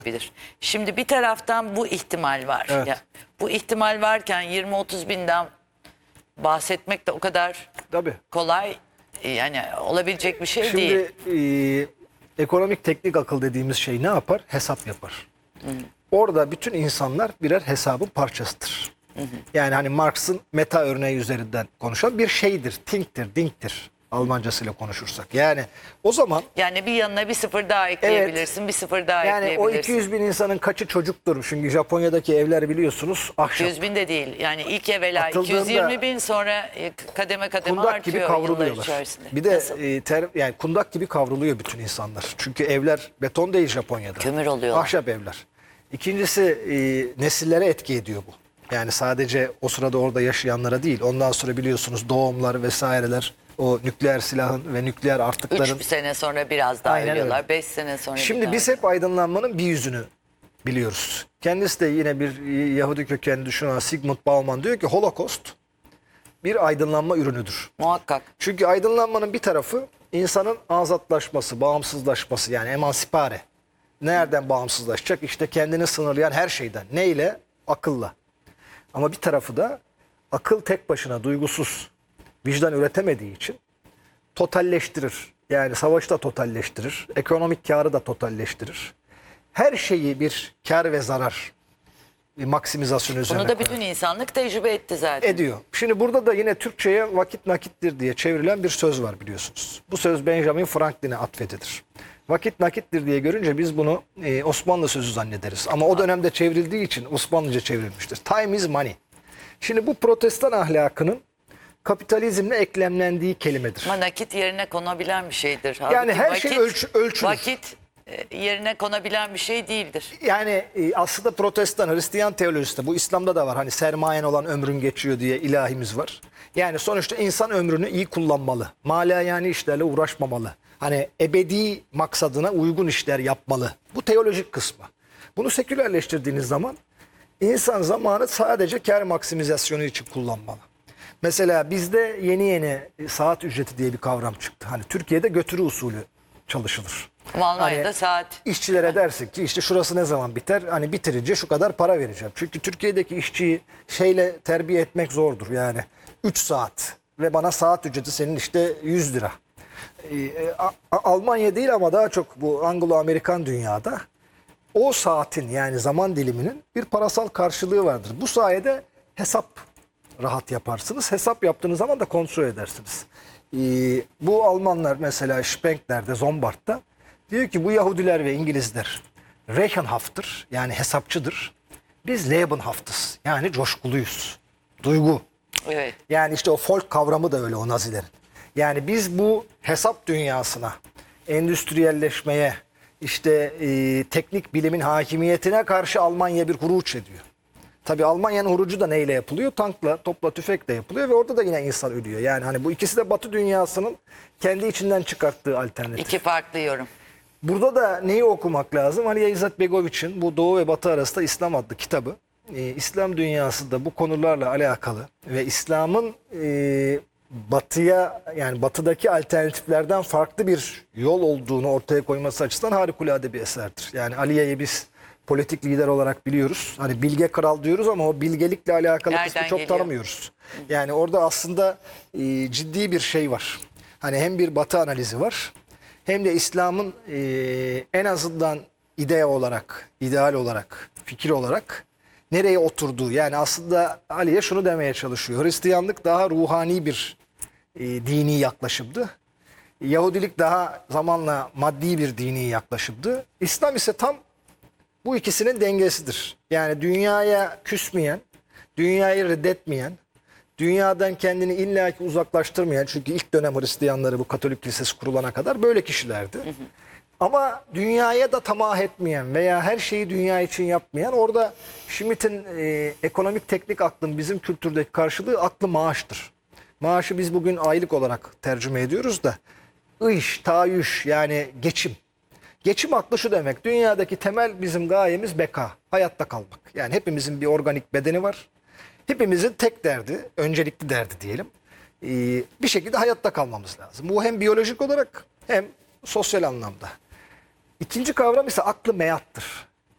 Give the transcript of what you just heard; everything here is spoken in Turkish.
bilir. Şimdi bir taraftan bu ihtimal var. Evet. Ya, bu ihtimal varken 20-30 binden bahsetmek de o kadar Tabii. kolay, yani olabilecek bir şey değil. Şimdi ekonomik teknik akıl dediğimiz şey ne yapar? Hesap yapar. Orada bütün insanlar birer hesabın parçasıdır. Yani hani Marx'ın meta örneği üzerinden konuşan bir şeydir. Think'tir, Dink'tir. Almancasıyla konuşursak. Yani o zaman Yani bir yanına bir sıfır daha ekleyebilirsin, bir sıfır daha yani o ekleyebilirsin. 200 bin insanın kaçı çocuktur? Çünkü Japonya'daki evler biliyorsunuz ahşap. 200 bin de değil. Yani ilk evvela Atıldığında 220 bin, sonra kademe kademe kundak gibi artıyor yıllar kavruluyorlar. içerisinde. Bir de Nasıl? yani kundak gibi kavruluyor bütün insanlar. Çünkü evler beton değil Japonya'da. Kömür oluyorlar. Ahşap evler. İkincisi nesillere etki ediyor bu. Yani sadece o sırada orada yaşayanlara değil. Ondan sonra biliyorsunuz doğumlar vesaireler, o nükleer silahın ve nükleer artıkların. 3 sene sonra biraz daha Aynen ölüyorlar. öyle. 5 sene sonra Şimdi bir biz daha. hep aydınlanmanın bir yüzünü biliyoruz. Kendisi de yine bir Yahudi kökenli düşünen Sigmund Bauman diyor ki Holocaust bir aydınlanma ürünüdür. Muhakkak. Çünkü aydınlanmanın bir tarafı insanın azatlaşması, bağımsızlaşması, yani emansipare. Nereden bağımsızlaşacak? İşte kendini sınırlayan her şeyden. Neyle? Akılla. Ama bir tarafı da akıl tek başına duygusuz, vicdan üretemediği için totalleştirir. Yani savaşı da totalleştirir, ekonomik karı da totalleştirir. Her şeyi bir kar ve zarar, bir maksimizasyon üzerine Bunu da koyar. bütün insanlık tecrübe etti zaten. Ediyor. Şimdi burada da yine Türkçe'ye vakit nakittir diye çevrilen bir söz var biliyorsunuz. Bu söz Benjamin Franklin'e atfedilir. Vakit nakittir diye görünce biz bunu Osmanlı sözü zannederiz. Ama o dönemde çevrildiği için Osmanlıca çevrilmiştir. Time is money. Şimdi bu protestan ahlakının kapitalizmle eklemlendiği kelimedir. Ama nakit yerine konabilen bir şeydir. Yani Halbuki her şey ölçülür. Vakit yerine konabilen bir şey değildir. Yani aslında protestan, Hristiyan teolojisi de bu İslam'da da var. Hani sermayen olan ömrün geçiyor diye ilahimiz var. Yani sonuçta insan ömrünü iyi kullanmalı. Yani işlerle uğraşmamalı. Hani ebedi maksadına uygun işler yapmalı. Bu teolojik kısmı. Bunu sekülerleştirdiğiniz zaman insan zamanı sadece kar maksimizasyonu için kullanmalı. Mesela bizde yeni saat ücreti diye bir kavram çıktı. Hani Türkiye'de götürü usulü çalışılır. Ama Almanya'da Hani saat. İşçilere dersin ki işte şurası ne zaman biter? Hani bitirince şu kadar para vereceğim. Çünkü Türkiye'deki işçiyi şeyle terbiye etmek zordur. Yani 3 saat ve bana saat ücreti senin işte 100 lira. Almanya değil ama daha çok bu Anglo-Amerikan dünyada o saatin, yani zaman diliminin bir parasal karşılığı vardır. Bu sayede hesap rahat yaparsınız. Hesap yaptığınız zaman da kontrol edersiniz. Bu Almanlar mesela Spenkler'de, Zombart'ta diyor ki bu Yahudiler ve İngilizler Rechenhaft'tır, yani hesapçıdır. Biz Lebenhaft'ız, yani coşkuluyuz. Duygu. Evet. Yani işte o folk kavramı da öyle o Nazilerin. Yani biz bu hesap dünyasına, endüstriyelleşmeye, işte teknik bilimin hakimiyetine karşı Almanya bir huruç ediyor. Tabii Almanya'nın hurucu da neyle yapılıyor? Tankla, topla, tüfekle yapılıyor ve orada da yine insan ölüyor. Yani hani bu ikisi de Batı dünyasının kendi içinden çıkarttığı alternatif. İki farklı yorum. Burada da neyi okumak lazım? Ali İzzet Begoviç'in bu Doğu ve Batı arasında İslam adlı kitabı. İslam dünyasında bu konularla alakalı ve İslam'ın batıya, yani batıdaki alternatiflerden farklı bir yol olduğunu ortaya koyması açısından harikulade bir eserdir. Yani Aliye'yi biz politik lider olarak biliyoruz. Hani bilge kral diyoruz ama o bilgelikle alakalı Nereden kısmı çok geliyor? tanımıyoruz. Yani orada aslında ciddi bir şey var. Hani hem bir batı analizi var, hem de İslam'ın en azından ideal olarak, fikir olarak nereye oturduğu. Yani aslında Aliye şunu demeye çalışıyor. Hristiyanlık daha ruhani bir dini yaklaşımdı. Yahudilik daha zamanla maddi bir dini yaklaşımdı. İslam ise tam bu ikisinin dengesidir. Yani dünyaya küsmeyen, dünyayı reddetmeyen, dünyadan kendini illaki uzaklaştırmayan, çünkü ilk dönem Hristiyanları bu Katolik Kilisesi kurulana kadar böyle kişilerdi. Ama dünyaya da tamah etmeyen veya her şeyi dünya için yapmayan, orada Schmitt'in ekonomik teknik aklın bizim kültürdeki karşılığı aklı maaştır. Maaşı biz bugün aylık olarak tercüme ediyoruz da tayyüş, yani geçim. Geçim aklı şu demek: dünyadaki temel bizim gayemiz beka, hayatta kalmak. Yani hepimizin bir organik bedeni var. Hepimizin tek derdi, öncelikli derdi diyelim, bir şekilde hayatta kalmamız lazım. Bu hem biyolojik olarak hem sosyal anlamda. İkinci kavram ise aklı meyattır.